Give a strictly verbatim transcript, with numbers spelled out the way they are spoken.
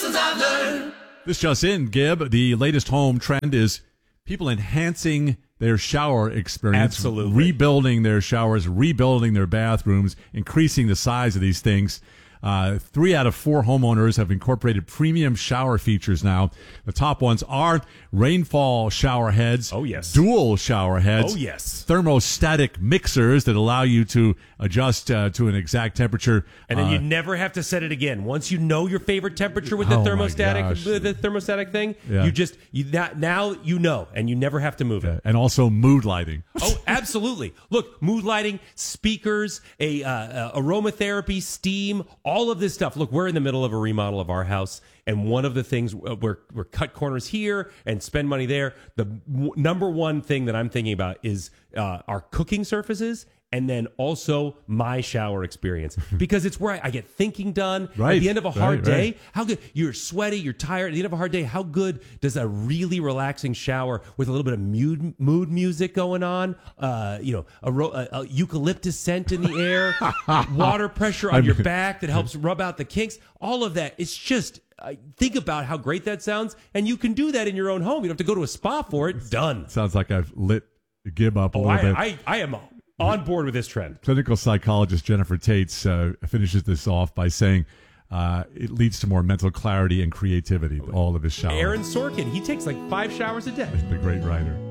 lessons I've learned. This just in, Gib. The latest home trend is people enhancing their shower experience. Absolutely. Rebuilding their showers, rebuilding their bathrooms, increasing the size of these things. Uh, three out of four homeowners have incorporated premium shower features now. The top ones are rainfall shower heads. Oh, yes. Dual shower heads. Oh, yes. Thermostatic mixers that allow you to adjust uh, to an exact temperature. And then uh, you never have to set it again. Once you know your favorite temperature with the Oh, my thermostatic gosh. the, the thermostatic thing, Yeah. you just you now, now you know, and you never have to move it. and also mood lighting. Oh, absolutely. Look, mood lighting, speakers, a uh, uh, aromatherapy, steam, all of this stuff. Look, we're in the middle of a remodel of our house, and one of the things uh, we're we're cut corners here and spend money there. The w- number one thing that I'm thinking about is uh, our cooking surfaces. And then also my shower experience, because it's where I, I get thinking done. Right, At the end of a hard right, day, right. how good, you're sweaty, you're tired. At the end of a hard day, how good does a really relaxing shower with a little bit of mood, mood music going on, uh, you know, a, ro- a, a eucalyptus scent in the air, water pressure on I your mean- back that helps rub out the kinks, all of that. It's just, uh, think about how great that sounds. And you can do that in your own home. You don't have to go to a spa for it. Done. Sounds like I've lit Gib up a Oh, little I, bit. I, I am on board with this trend. Clinical psychologist Jennifer Tates uh, finishes this off by saying uh, it leads to more mental clarity and creativity, all of his showers. Aaron Sorkin, he takes like five showers a day. The great writer.